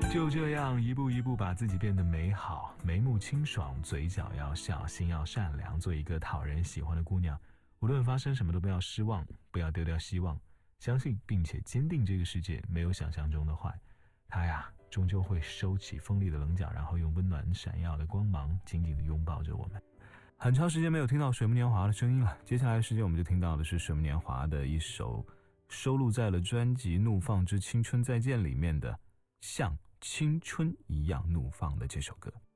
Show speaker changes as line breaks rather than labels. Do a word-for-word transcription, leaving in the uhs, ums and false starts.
就这样一步一步把自己变得美好，眉目清爽，嘴角要笑，心要善良，做一个讨人喜欢的姑娘。无论发生什么都不要失望，不要丢掉希望，相信并且坚定这个世界没有想象中的坏。它呀终究会收起锋利的棱角，然后用温暖闪耀的光芒紧紧地拥抱着我们。很长时间没有听到水木年华的声音了，接下来的时间我们就听到的是水木年华的一首收录在了专辑《怒放之青春再见》里面的像青春一样怒放的这首歌。